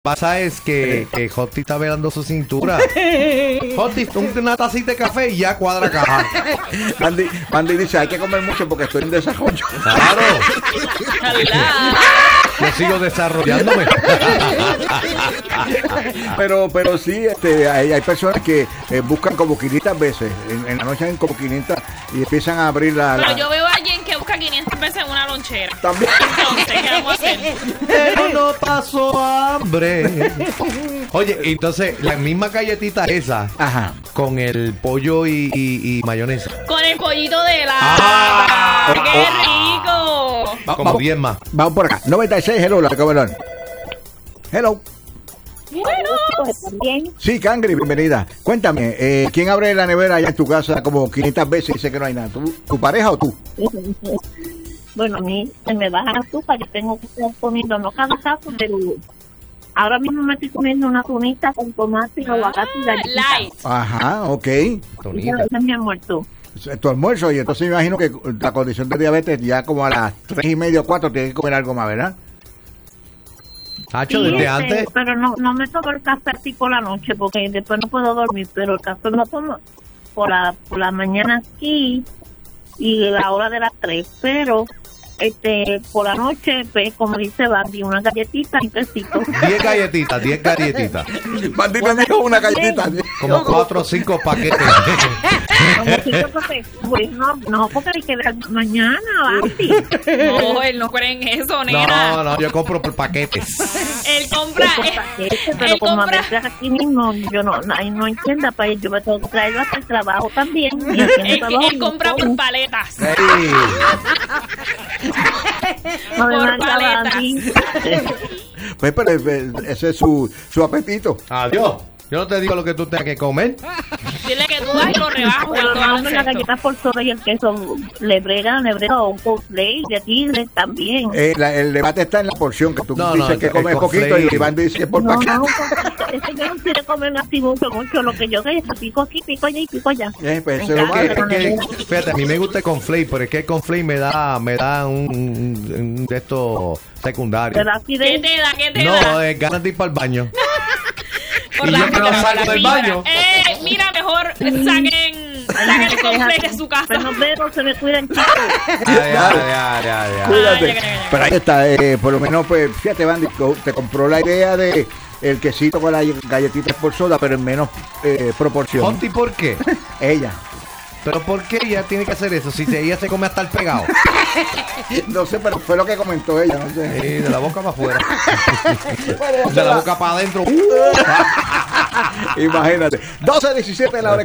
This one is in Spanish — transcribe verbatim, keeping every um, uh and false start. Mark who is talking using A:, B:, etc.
A: pasa es que, que Jotti está velando su cintura. Jotti, una tacita de café y ya cuadra caja.
B: Mandy, Mandy dice, hay que comer mucho porque estoy en desarrollo.
A: Claro. Yo sigo desarrollándome.
B: pero pero sí, este, hay, hay personas que eh, buscan como quinientas veces. En, en la noche hay como quinientas y empiezan a abrir la...
C: Pero
B: la...
C: yo veo a alguien que busca quinientas veces en una lonchera.
B: También.
C: Entonces, ¿qué vamos a hacer?
A: Pero no pasó hambre. Oye, entonces, la misma galletita esa.
B: Ajá.
A: Con el pollo y, y, y mayonesa.
C: Con el pollito de la...
A: Ah.
C: ¡Qué rico!
B: Va,
A: Como
B: vamos,
A: diez más.
B: Vamos por acá. noventa y seis, hello, la comelón. Hello.
D: También.
B: Sí, Cangri, bienvenida. Cuéntame, eh, ¿quién abre la nevera allá en tu casa como quinientas veces y dice que no hay nada? ¿Tú, tu pareja o tú?
D: Bueno, a mí se me baja la azúcar, yo tengo que estar comiendo, no cada caso, pero ahora mismo me estoy comiendo una tunita con tomate y aguacate y galletita.
C: Light.
B: Ajá, ok.
D: Ese es mi almuerzo.
B: Tu almuerzo, y entonces me imagino que la condición de diabetes ya como a las tres y media o cuatro tienes que comer algo más, ¿verdad?
A: Hacho,
D: Sí,
A: desde
D: este,
A: antes.
D: pero no, no me tomo el café así por la noche porque después no puedo dormir, pero el café lo tomo por la, por la mañana aquí y a la hora de las tres, pero este por la noche, pues, como dice Bambi, una galletita y quesito.
A: diez galletitas, diez galletitas.
B: Bambi me dijo una galletita.
A: Como cuatro o cinco paquetes.
D: Como si yo fuese, pues, no, no, porque hay que ver mañana, Bambi.
C: No, él no cree en eso, nena.
A: No, no, yo compro por paquetes.
C: Él compra...
D: Por paquete, pero
C: él
D: como a
C: compra...
D: veces aquí mismo, yo no, no, ahí no entienda, pues yo me tengo que traerlo hasta el trabajo también. Y aquí en el
C: Él,
D: trabajo
C: él
D: no
C: compra
D: como.
C: por paletas.
A: Ey.
D: No me
C: por
D: manda
C: paletas.
D: Bambi.
B: Pues, pero eh, ese es su, su apetito.
A: Adiós. Yo no te digo lo que tú tengas que comer.
C: Dile que tú vas y lo rebajas
D: Pero
C: cuando
D: no,
C: hagas
D: la
C: esto.
D: galleta por sobre y el queso le brega, le brega o un cosplay de tigre también.
B: Eh, la- el debate está en la porción, que tú
A: No,
B: dices
A: no,
B: que
A: el
B: comes poquito
A: conflay.
B: y Iván dice por
D: No,
B: paquete.
D: no, porque es que yo no quiero comer así mucho, mucho. Lo que yo que pico aquí, pico allá y pico allá.
B: Eh, pues,
D: Me
B: eso es lo
D: encanta,
B: que-
A: Es
D: pero
A: que,
D: no-
A: fíjate, a mí me gusta el conflay, pero es que el conflay me da, me da un, un, un de estos secundarios.
D: Pero así
C: ¿Qué
D: de...
C: te da? ¿Qué te
A: No,
C: da?
A: es ganas de ir para el baño.
C: Por
A: y
C: la
A: yo que no
C: por la
A: salgo del
C: vibra.
A: baño.
C: Eh, mira, mejor saquen, saquen el complex de su casa.
D: Pero pero se me cuidan, chicos.
A: Ya, ya, ya, ya, ya.
B: Cuídate.
C: Ah, ya, ya, ya.
B: Pero ahí está, eh, por lo menos, pues, fíjate, Bandy, co- te compró la idea de el quesito con las galletitas por soda, pero en menos eh, proporción.
A: Jonti, ¿por qué?
B: Ella.
A: ¿Pero por qué ella tiene que hacer eso? Si se- ella se come hasta el pegado.
B: No sé, pero fue lo que comentó ella, no sé.
A: Eh, de la boca para afuera. De la boca para adentro.
B: Imagínate. doce diecisiete la hora.